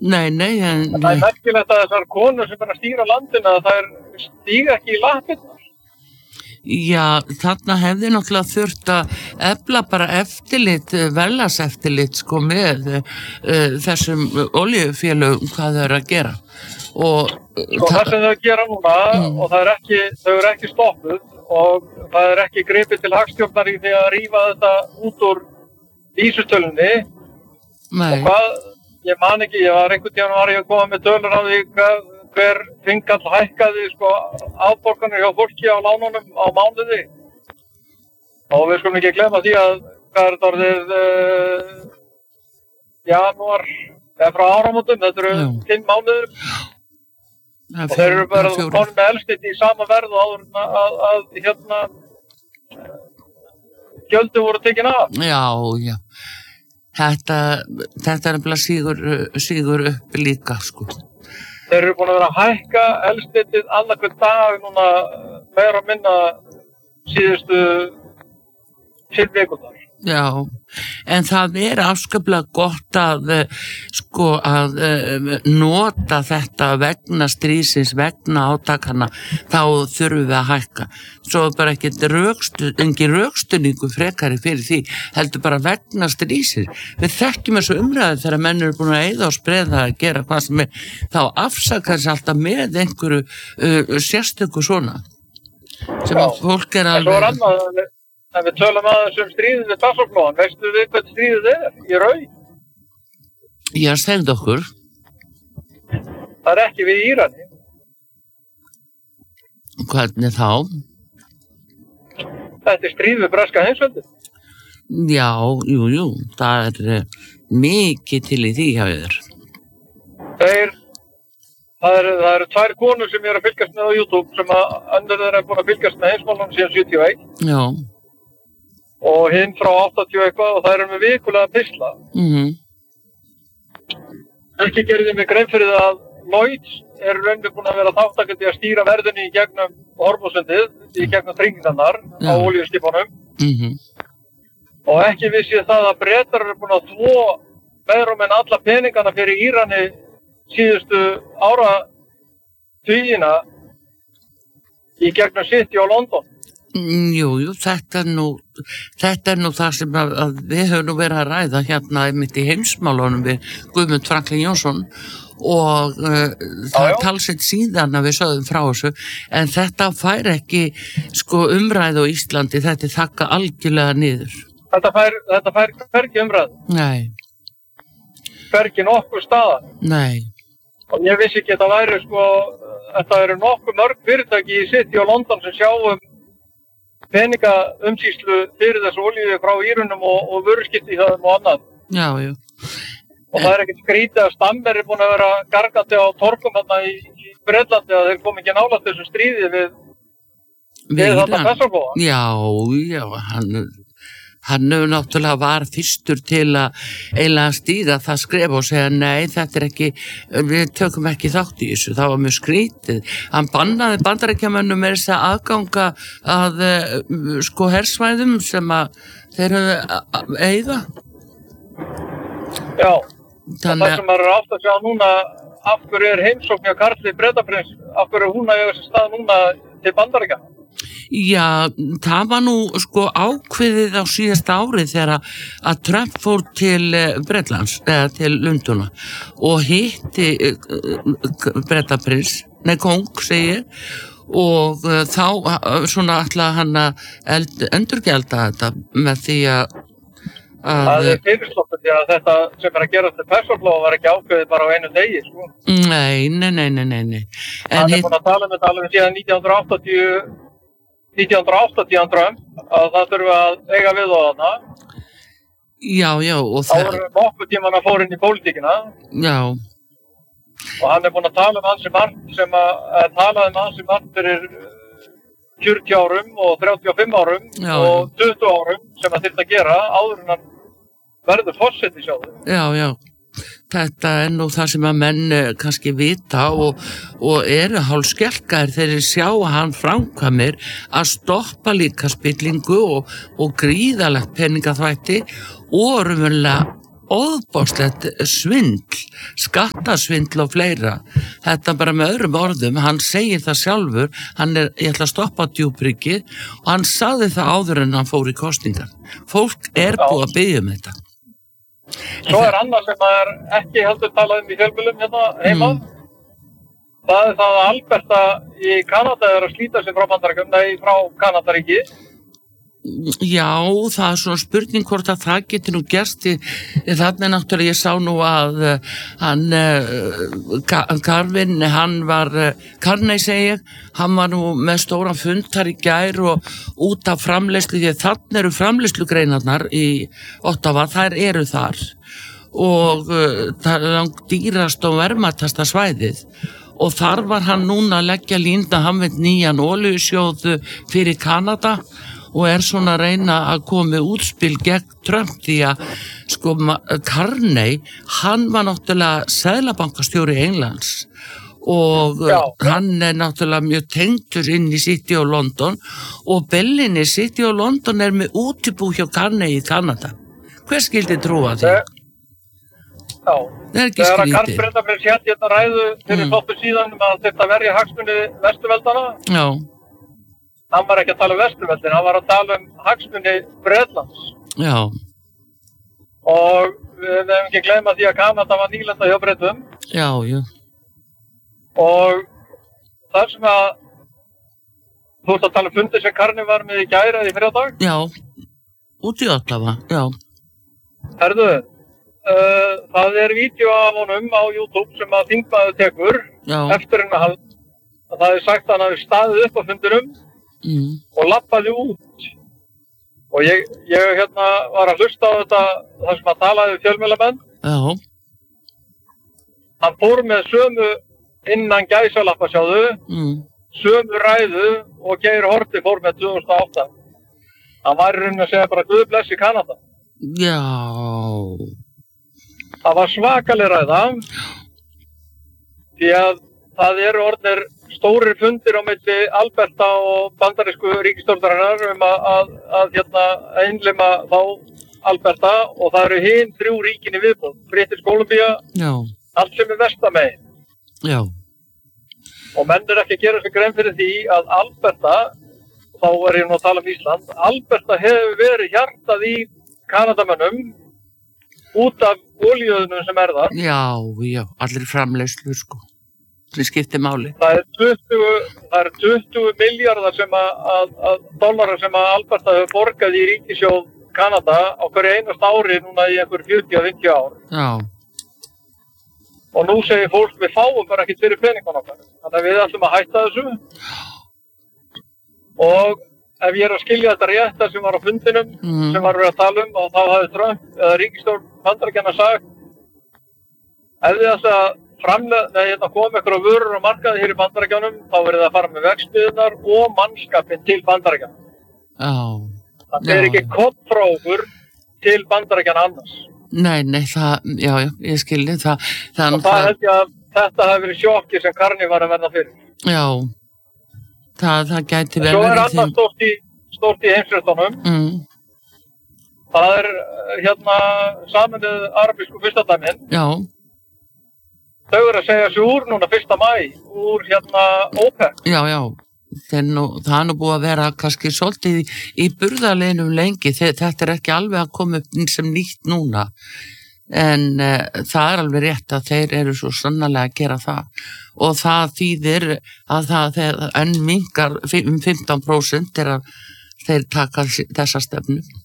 Nei, en... Það merkilegt að þessar konur sem að stýra landinu að þær stíga ekki í lappirnar. Já, þarna hefði náttúrulega þurft að efla bara eftirlit, verðlagseftirlit sko með þessum olíufélögum hvað þau eru að gera. Og það sem þau gera núna og þau eru ekki stoppuð og það er ekki gripið til hagstjórnar í því að rífa þetta út úr vísitölunni. Nei. Og hvað, ég man ekki, einhvern tímann var ég að koma með tölur á því hver þingall hækkaði sko afborganir hjá fólki á lánunum á mánuði. Og við skulum ekki glemma því að hvað er þetta orðið janúar eða frá áramótum, þetta eru 5 mánuður. Og þeir eru bara konum með elstitt í sama verð og áður að gjöldin voru tekin af. Já. Þetta er nefnilega sígur upp líka sko. Þeir eru búin að vera að hækka eldsneytið annarkvöld dag núna meira að minna síðustu 5 vikurnar. Já, en það er afskaplega gott að nota þetta vegna stríðsins, vegna átakana, þá þurfum við að hækka. Svo bara engin rökstunningu frekari fyrir því, heldur bara vegna stríðsins. Við þekkjum þessu umræðu þegar menn eru búin að eyða og spreða að gera hvað sem er, þá afsakar þessi alltaf með einhverju sérstöku svona, sem að fólk er alveg... En við tölum aðeins stríðið við Persaflóan. Veistu við hvað stríðið í raun? Já, segðu okkur. Það er ekki við Írani. Hvernig þá? Þetta er stríð við breska heimsveldið. Já, jú. Það er mikið til í því hjá þér. Það eru 2 konur sem ég er að fylgjast með á YouTube sem að önnur þeirra er búin að fylgjast með heimsmálunum síðan 71. Já. Og hinn frá 80 eitthvað og það eru með vikulega pistla. Ekki gerði mig grein fyrir það að Lloyds er rauninni búin að vera þáttakandi að stýra verðinni í gegnum Hormuzsundið, í gegnum tryggingarnar á olíuskipunum. Og ekki vissi ég það að Bretar eru búin að þvo meira en alla peningana fyrir Írani síðustu áratugina í gegnum City og London. Jú, þetta er nú það sem að við höfum nú verið að ræða hérna einmitt í heimsmálunum við Guðmund Franklin Jónsson og það er talsett síðan að við sögðum frá þessu, en þetta fær ekki sko umræðu á Íslandi, þetta er þakka algjörlega niður. Þetta fær hvergi umræðu? Nei. Hvergi nokkur staðar? Nei. Og ég vissi ekki að það væri sko, þetta eru nokkuð mörg fyrirtæki í City og London sem sjáum peningaumsýslu fyrir þessu olíu frá Írunum og vöruskipti í það og annað. Já. Og það er ekkert skrítið að Stammer er búin að vera gargandi á torgum þarna í Bretlandi að þeir kom ekki nálægt þessu stríði við þetta Persaflóa. Já, hann náttúrulega var fyrstur til að eiginlega stíga það skref og segja nei, þetta er ekki, við tökum ekki þátt í þessu, það var mjög skrítið. Hann bannaði Bandaríkjamönnum með þess að aðganga að sko hersvæðum sem að þeir höfðu eyða. Já, og það sem maður er átt að sjá núna, af hverju er heimsókn hjá Karli Bretaprins, af hverju hún að eiga þessi stað núna til Bandaríkjanna? Já, það var nú sko ákveðið á síðasta árið þegar að Trump fór til Bretlands, eða til Lundúna og hitti Bretaprins, kóng segir, og þá svona ætlaði hann að endurgjalda þetta með því að Það er fyrirsloppu því að þetta sem er að gerast til Persaflóa var ekki ákveðið bara á einu degi, sko. Nei. Hann er búin að tala um þetta alveg síðan 1980 Trump, að það þurfa að eiga við á þarna. Já, og það... Þá voru nokkuð tíman að fóra inn í pólitíkina. Já. Og hann er búin að tala um ansi margt talaði um ansi margt fyrir 40 árum og 35 árum og 20 árum sem að þyrfti að gera áður en hann verður forseti sjálfur. Já. Þetta er nú það sem að menn kannski vita og eru hálfskelkaðir þegar sjá hann framkvæmir að stoppa líka spillingu og gríðalegt peningaþvætti og raunverulega óðbóðslegt svindl, skattasvindl og fleira. Þetta bara með öðrum orðum, hann segir það sjálfur, ég ætla að stoppa djúpryggi og hann sagði það áður en hann fór í kosningar. Fólk búið að biðja þetta. Svo annað sem ekki heldur talað í fjölmiðlum hérna heima. Það það að Alberta í Kanada að slíta sig frá frá Kanadaríki. Já, það svona spurning hvort að það getur nú gerst þarna náttúrulega ég sá nú að Karvin, Carney segi ég, hann var nú með stóran fund þar í gær og út af framleiðslu, því að þarna eru framleiðslugreinarnar í Ottawa, þær eru þar og það er langt dýrast og verðmætasta svæðið og þar var hann núna að leggja línda, hann veit nýjan olíusjóð fyrir Kanada og svona að reyna að koma útspil gegn Trump því að sko Carney, hann var náttúrulega seðlabankastjóri Englands og hann náttúrulega mjög tengdur inn í City of London og Bellinni City of London með útibú hjá Carney í Kanada. Hver skildi trúa því? Já, þegar að Karl Bretaprins hérna ræðu fyrir stoppu síðan að þetta verja hagsmuni Vesturveldana. Já. Hann var ekki að tala Vesturveldin, hann var að tala hagsmuni Bretlands. Já. Og við hefum ekki gleyma því að Kanada var nýlenda hjá Bretum. Já. Og þar sem að þú ert að tala fundi sem Karni var með í gær eða í þrjádag? Já, út í Ottawa, já. Herðu, það vídeó af honum á YouTube sem að þingmaður tekur eftir að það sagt að hann hafi staðið upp á fundinum og lappaði út og ég hérna var að hlusta á þetta þar sem að talaði fjölmiðlamenn. Hann fór með sömu innan gæsalappa sömu ræðu og Geir Haarde fór með 2008. Hann var í rauninni að segja bara Guð blessi Kanada. Já. Það var svakaleg ræða því að það eru orðnir stórir fundir á milli Alberta og bandarísku ríkisstjórnarinnar að innlima þá Alberta og það eru hin 3 ríkin í viðbót, British Columbia, allt sem vestamegin. Já. Og menn ekki að gera sig grein fyrir því að Alberta, þá ég nú að tala Ísland, Alberta hefur verið hjartað í Kanadamönnum út af olíuðunum sem þar. Já, allir framleiðslu sko. Það skiptir máli. Það er 20 miljardar dollarar sem að Alberta hefur borgað í ríkissjóð Kanada á hverju einast ári núna í einhver 40-50 ár. Já. Og nú segir fólk við fáum bara ekkert fyrir peningan okkar. Þannig að við ætlum að hætta þessu. Og ef ég að skilja þetta rétt þar sem var á fundinum, sem var verið að tala og þá hafði Trump eða ríkisstjórn Bandaríkjanna sagt ef þið ætla að koma ykkur á vörur og markaði hér í Bandaríkjunum, þá verið það að fara með vegssmiðjurnar og mannskapinn til Bandaríkjanna. Það ekki kottfrókur til Bandaríkjanna annars. Nei, ég skilji það. Og það held ég að þetta hafi verið sjokki sem Carney var að verða fyrir. Já, það gæti vel verið. Svo annað stórt í heimsfréttunum. Það Sameinuðu arabísku furstadæmin. Já. Þau eru að segja sig úr núna 1. maí, úr OPEC. Já. Það nú búið að vera kannski svolítið í burðarleginum lengi. Þetta ekki alveg að koma upp sem nýtt núna. En það alveg rétt að þeir eru svo sannarlega að gera það. Og það þýðir að það enn minnkar 15% þegar þeir taka þessa stefnu.